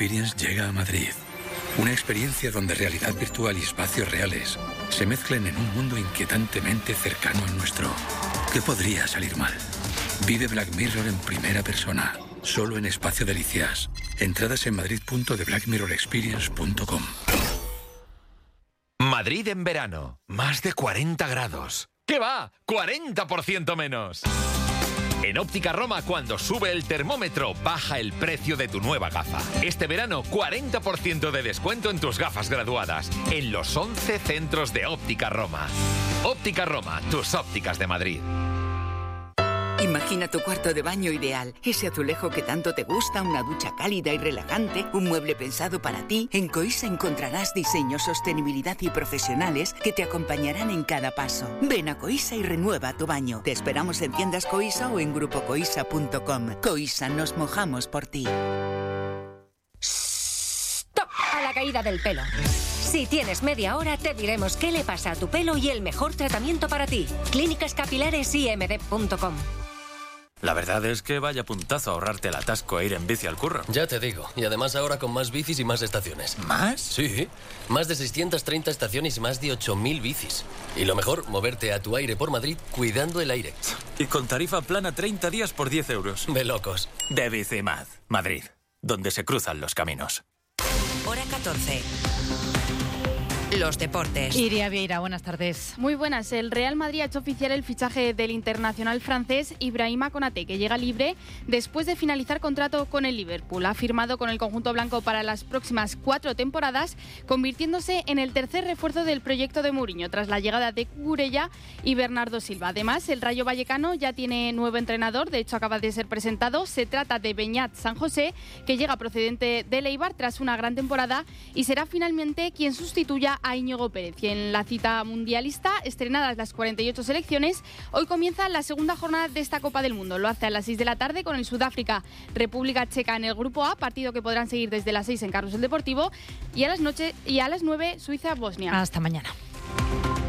Experience llega a Madrid. Una experiencia donde realidad virtual y espacios reales se mezclan en un mundo inquietantemente cercano al nuestro. ¿Qué podría salir mal? Vive Black Mirror en primera persona, solo en Espacio Delicias. Entradas en madrid.theblackmirrorexperience.com. Madrid en verano, más de 40 grados. ¿Qué va? ¡40% menos! En Óptica Roma, cuando sube el termómetro, baja el precio de tu nueva gafa. Este verano, 40% de descuento en tus gafas graduadas, en los 11 centros de Óptica Roma. Óptica Roma, tus ópticas de Madrid. Imagina tu cuarto de baño ideal, ese azulejo que tanto te gusta, una ducha cálida y relajante, un mueble pensado para ti. En Coisa encontrarás diseños, sostenibilidad y profesionales que te acompañarán en cada paso. Ven a Coisa y renueva tu baño. Te esperamos en tiendas Coisa o en grupocoisa.com. Coisa, nos mojamos por ti. ¡Stop! A la caída del pelo. Si tienes media hora, te diremos qué le pasa a tu pelo y el mejor tratamiento para ti. Clínicas Capilares IMD.com. La verdad es que vaya puntazo ahorrarte el atasco e ir en bici al curro. Ya te digo. Y además ahora con más bicis y más estaciones. ¿Más? Sí. Más de 630 estaciones y más de 8.000 bicis. Y lo mejor, moverte a tu aire por Madrid cuidando el aire. Y con tarifa plana 30 días por 10 euros. De locos. De Bicimad, Madrid. Donde se cruzan los caminos. Hora 14. Los deportes. Iria Vieira, buenas tardes. Muy buenas. El Real Madrid ha hecho oficial el fichaje del internacional francés Ibrahima Konaté, que llega libre después de finalizar contrato con el Liverpool. Ha firmado con el conjunto blanco para las próximas 4 temporadas, convirtiéndose en el tercer refuerzo del proyecto de Mourinho, tras la llegada de Cucurella y Bernardo Silva. Además, el Rayo Vallecano ya tiene nuevo entrenador, de hecho acaba de ser presentado. Se trata de Beñat San José, que llega procedente del Eibar tras una gran temporada y será finalmente quien sustituya a Íñigo Pérez. Y en la cita mundialista, estrenadas las 48 selecciones, hoy comienza la segunda jornada de esta Copa del Mundo. Lo hace a las 6 de la tarde con el Sudáfrica República Checa en el grupo A, partido que podrán seguir desde las 6 en Carrusel Deportivo, y a las 9 Suiza-Bosnia. Hasta mañana.